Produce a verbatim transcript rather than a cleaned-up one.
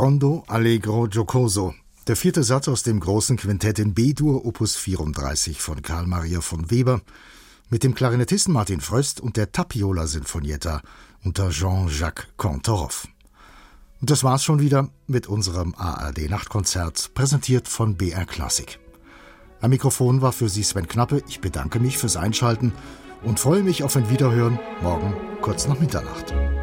Rondo Allegro Giocoso, der vierte Satz aus dem großen Quintett in B-Dur Opus vierunddreißig von Carl Maria von Weber mit dem Klarinettisten Martin Fröst und der Tapiola Sinfonietta unter Jean-Jacques Kantorov. Und das war's schon wieder mit unserem A R D-Nachtkonzert, präsentiert von B R Classic. Am Mikrofon war für Sie Sven Knappe. Ich bedanke mich fürs Einschalten und freue mich auf ein Wiederhören morgen kurz nach Mitternacht.